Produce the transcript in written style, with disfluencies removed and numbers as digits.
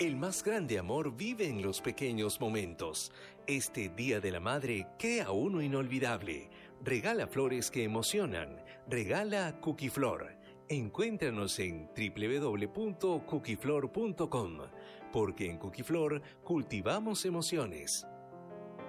El más grande amor vive en los pequeños momentos. Este Día de la Madre, queda uno inolvidable. Regala flores que emocionan. Regala Cookieflor. Encuéntranos en www.cookieflor.com, porque en Cookieflor cultivamos emociones.